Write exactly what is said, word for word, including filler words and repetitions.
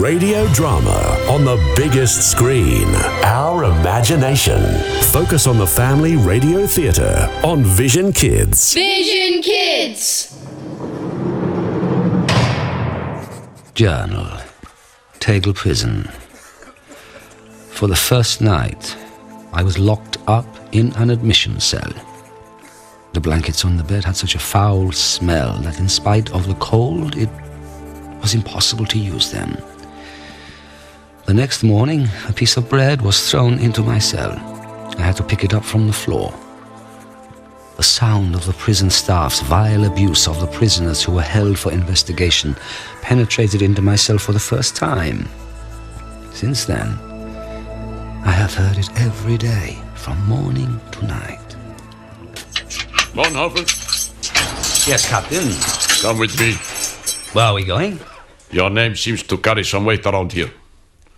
Radio drama on the biggest screen. Our imagination. Focus on the family radio theatre on Vision Kids. Vision Kids! Journal. Tegel Prison. For the first night, I was locked up in an admission cell. The blankets on the bed had such a foul smell that in spite of the cold, it was impossible to use them. The next morning, a piece of bread was thrown into my cell. I had to pick it up from the floor. The sound of the prison staff's vile abuse of the prisoners who were held for investigation penetrated into my cell for the first time. Since then, I have heard it every day, from morning to night. Bonhoeffer? Yes, Captain. Come with me. Where are we going? Your name seems to carry some weight around here.